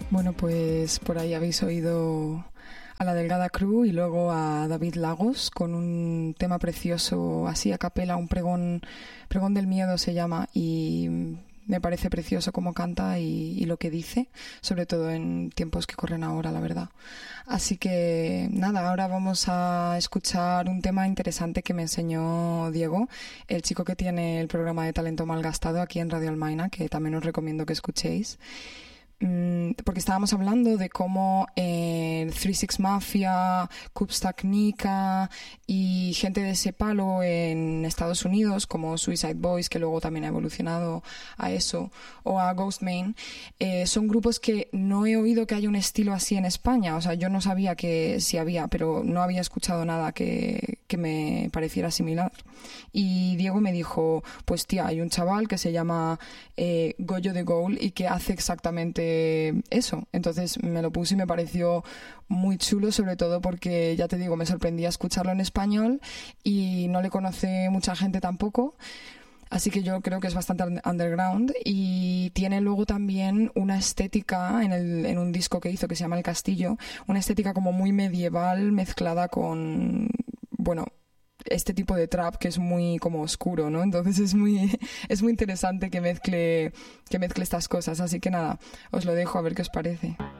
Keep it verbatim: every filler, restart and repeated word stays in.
Bueno, pues por ahí habéis oído a La Delgada Crew y luego a David Lagos con un tema precioso así a capela, un pregón, pregón del miedo se llama, y me parece precioso cómo canta y, y lo que dice, sobre todo en tiempos que corren ahora, la verdad. Así que nada, ahora vamos a escuchar un tema interesante que me enseñó Diego, el chico que tiene el programa de Talento Malgastado aquí en Radio Almaina, que también os recomiendo que escuchéis. Porque estábamos hablando de cómo eh, Three Six Mafia, Kubstak Nika y gente de ese palo en Estados Unidos, como Suicide Boys, que luego también ha evolucionado a eso, o a Ghostman, eh, son grupos que no he oído que haya un estilo así en España. O sea, yo no sabía que sí había, pero no había escuchado nada que, que me pareciera similar. Y Diego me dijo, pues tía, hay un chaval que se llama eh, Goyo de Ghoul y que hace exactamente eso. Entonces me lo puse y me pareció muy chulo, sobre todo porque, ya te digo, me sorprendía escucharlo en español y no le conoce mucha gente tampoco. Así que yo creo que es bastante underground y tiene luego también una estética en, el, en un disco que hizo que se llama El Castillo, una estética como muy medieval mezclada con, bueno, este tipo de trap que es muy como oscuro, ¿no? Entonces es muy es muy interesante que mezcle que mezcle estas cosas, así que nada, os lo dejo a ver qué os parece.